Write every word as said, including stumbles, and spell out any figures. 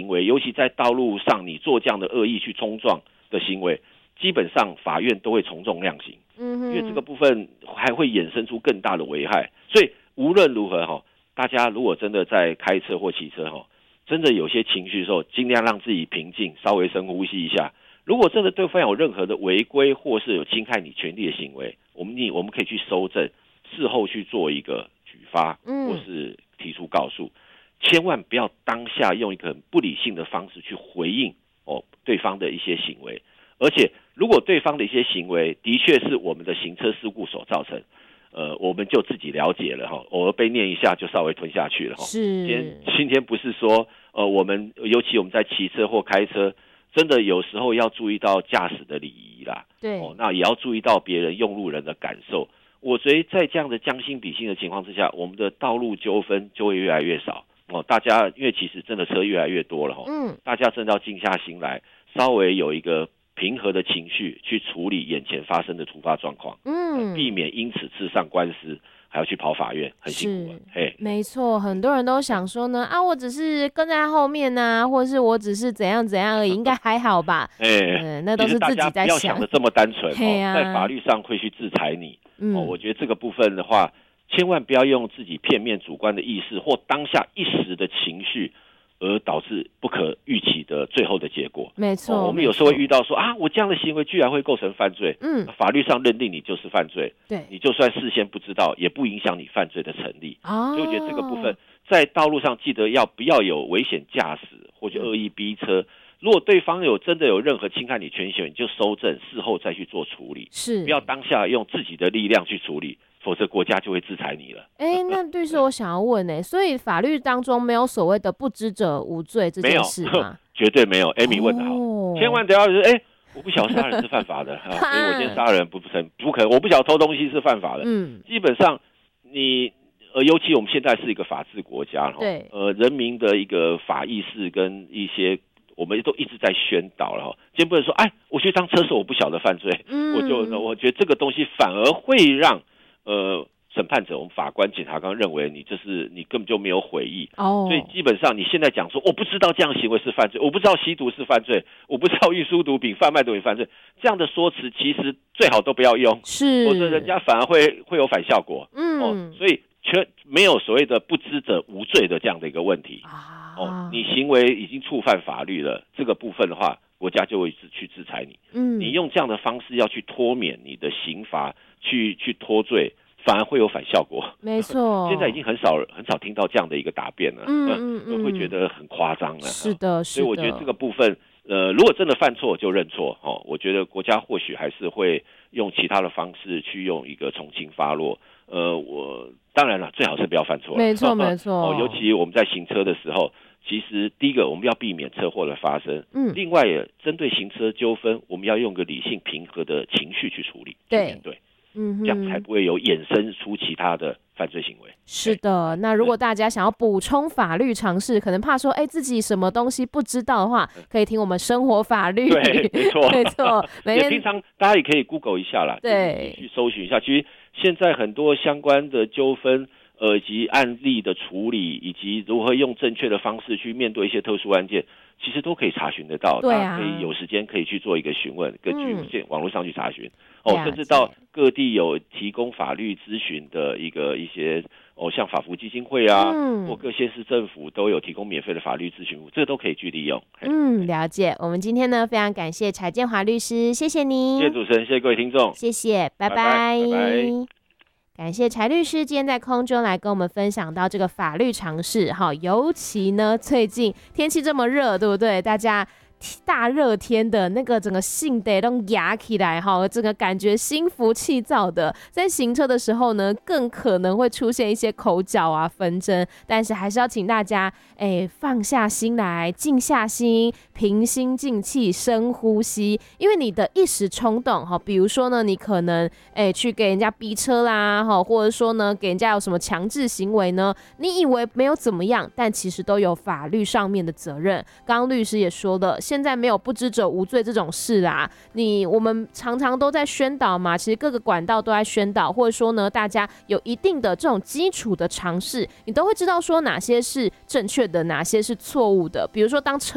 为，尤其在道路上你做这样的恶意去冲撞的行为，基本上法院都会从重量刑，嗯，因为这个部分还会衍生出更大的危害。所以无论如何哈，大家如果真的在开车或骑车哈，真的有些情绪的时候，尽量让自己平静，稍微深呼吸一下。如果真的对方有任何的违规或是有侵害你权利的行为，我们你我们可以去搜证，事后去做一个举发，或是提出告诉。千万不要当下用一个很不理性的方式去回应哦对方的一些行为，而且如果对方的一些行为的确是我们的行车事故所造成，呃，我们就自己了解了哈，偶尔被念一下就稍微吞下去了哈。 是， 今天今天不是说呃我们尤其我们在骑车或开车，真的有时候要注意到驾驶的礼仪啦， 对， 哦，那也要注意到别人用路人的感受。我觉得在这样的将心比心的情况之下，我们的道路纠纷就会越来越少。哦，大家因为其实真的车越来越多了哈，嗯，大家真的要静下心来，稍微有一个平和的情绪去处理眼前发生的突发状况，嗯、呃，避免因此刺上官司，还要去跑法院，很辛苦了。嘿， 没错，很多人都想说呢，啊，我只是跟在后面啊，或是我只是怎样怎样而已，应该还好吧？哎、嗯，那都是自己在想。 不要想的这么单纯、哦，在法律上会去制裁你。嗯、哦，我觉得这个部分的话。千万不要用自己片面主观的意识或当下一时的情绪，而导致不可预期的最后的结果。 没错、 哦，我们有时候会遇到说啊，我这样的行为居然会构成犯罪，嗯，法律上认定你就是犯罪， 对， 你就算事先不知道，也不影响你犯罪的成立。 哦， 所以我觉得这个部分在道路上记得要不要有危险驾驶或者恶意逼车。如果对方有真的有任何侵害你权益行为，你就搜证，事后再去做处理， 是， 不要当下用自己的力量去处理。否则国家就会制裁你了。 哎、欸，那律师，我想要问哎、欸，所以法律当中没有所谓的不知者无罪这件事吗？ 绝对没有。Amy 问得好，哦、千万不要是哎、欸，我不晓得杀人是犯法的，啊、所以我今天杀人不成不可能，我不晓得偷东西是犯法的。嗯，基本上你呃，尤其我们现在是一个法治国家， 对， 呃，人民的一个法意识跟一些。我们都一直在宣导了哈，今天不能说，哎，我去当车手，我不晓得犯罪，嗯、我就我觉得这个东西反而会让呃审判者、我们法官、检察官认为你这是你根本就没有悔意，哦，所以基本上你现在讲说我不知道这样行为是犯罪，我不知道吸毒是犯罪，我不知道运输毒品、贩卖毒品犯罪，这样的说辞其实最好都不要用， 是， 否则人家反而会会有反效果，嗯，哦，所以全没有所谓的不知者无罪的这样的一个问题。啊哦，你行为已经触犯法律了，这个部分的话，国家就会去制裁你。嗯，你用这样的方式要去脱免你的刑罚，去去脱罪，反而会有反效果。 没错， 现在已经很少很少听到这样的一个答辩了，嗯嗯嗯，会觉得很夸张了。 是的，是的。 所以我觉得这个部分，呃，如果真的犯错就认错，哦，我觉得国家或许还是会用其他的方式去用一个从轻发落。呃，我当然了，最好是不要犯错。 没错，没错。 哦，尤其我们在行车的时候。其实第一个我们要避免车祸的发生，嗯，另外也针对行车纠纷，我们要用个理性平和的情绪去处理， 对， 去面对，嗯，这样才不会有衍生出其他的犯罪行为。 是的，那如果大家想要补充法律常识，可能怕说，哎，自己什么东西不知道的话，可以听我们生活法律。 对，没错， 没错。 也平常大家也可以 Google 一下啦， 对， 去搜寻一下。其实现在很多相关的纠纷。呃，以及案例的处理，以及如何用正确的方式去面对一些特殊案件，其实都可以查询得到。 对啊， 大家可以有时间可以去做一个询问，根据线网络上去查询。哦，甚至到各地有提供法律咨询的一个一些哦，像法扶基金会啊，嗯，或各县市政府都有提供免费的法律咨询服务，这个都可以去利用。 嗯，了解。我们今天呢，非常感谢柴建华律师，谢谢您。 谢谢主持人，谢谢各位听众， 谢谢，拜拜， 拜拜。拜拜。 感谢柴律师今天在空中来跟我们分享到这个法律常识哈，尤其呢最近天气这么热，对不对？大家大热天的那个整个性得都压起来哈，这个感觉心浮气躁的，在行车的时候呢，更可能会出现一些口角啊纷争，但是还是要请大家哎放下心来，静下心，平心静气，深呼吸，因为你的一时冲动哈，比如说呢，你可能哎去给人家逼车啦哈，或者说呢给人家有什么强制行为呢，你以为没有怎么样，但其实都有法律上面的责任。刚刚律师也说了。现在没有不知者无罪这种事啦，你我们常常都在宣导嘛，其实各个管道都在宣导，或者说呢，大家有一定的这种基础的常识，你都会知道说哪些是正确的，哪些是错误的。比如说当车